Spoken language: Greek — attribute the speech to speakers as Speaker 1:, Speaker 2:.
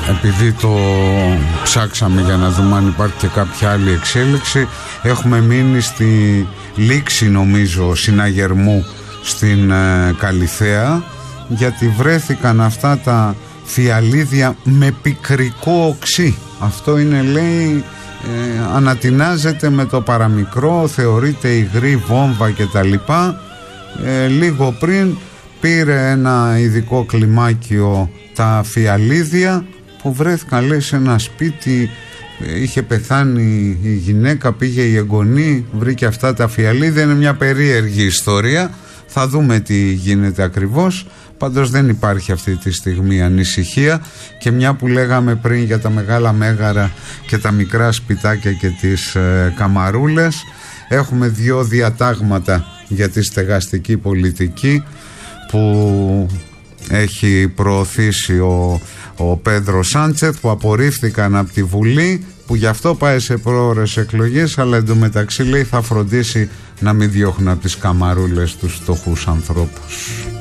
Speaker 1: επειδή το ψάξαμε για να δούμε αν υπάρχει και κάποια άλλη εξέλιξη, έχουμε μείνει στη λήξη, νομίζω, συναγερμού στην Καλιθέα, γιατί βρέθηκαν αυτά τα φιαλίδια με πικρικό οξύ. Αυτό είναι, λέει, ανατινάζεται με το παραμικρό, θεωρείται υγρή βόμβα κτλ. Λίγο πριν πήρε ένα ειδικό κλιμάκιο τα φιαλίδια που βρέθηκαν, λέει, σε ένα σπίτι. Είχε πεθάνει η γυναίκα, πήγε η εγγονή, βρήκε αυτά τα φιαλίδια. Είναι μια περίεργη ιστορία, θα δούμε τι γίνεται ακριβώς. Πάντως δεν υπάρχει αυτή τη στιγμή ανησυχία. Και μια που λέγαμε πριν για τα μεγάλα μέγαρα και τα μικρά σπιτάκια και τις καμαρούλες, έχουμε δύο διατάγματα για τη στεγαστική πολιτική που έχει προωθήσει ο Πέδρο Σάντσεθ, που απορρίφθηκαν από τη Βουλή, που γι' αυτό πάει σε πρόωρες εκλογές, αλλά εντωμεταξύ, λέει, θα φροντίσει να μην διώχνουν από τις καμαρούλες τους φτωχούς ανθρώπους.